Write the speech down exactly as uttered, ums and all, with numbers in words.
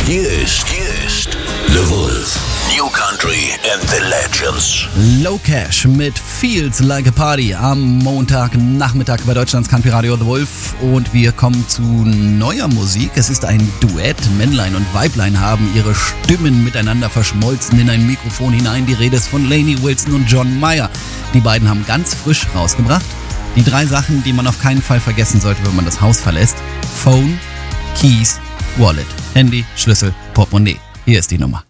Hier ist, hier ist The Wolf. New Country and the Legends. Low Cash mit Feels Like a Party am Montagnachmittag bei Deutschlands Country Radio The Wolf. Und wir kommen zu neuer Musik. Es ist ein Duett. Männlein und Weiblein haben ihre Stimmen miteinander verschmolzen in ein Mikrofon hinein. Die Rede ist von Lainey Wilson und John Mayer. Die beiden haben ganz frisch rausgebracht die drei Sachen, die man auf keinen Fall vergessen sollte, wenn man das Haus verlässt. Phone, Keys, Wallet. Handy, Schlüssel, Portemonnaie. Hier ist die Nummer.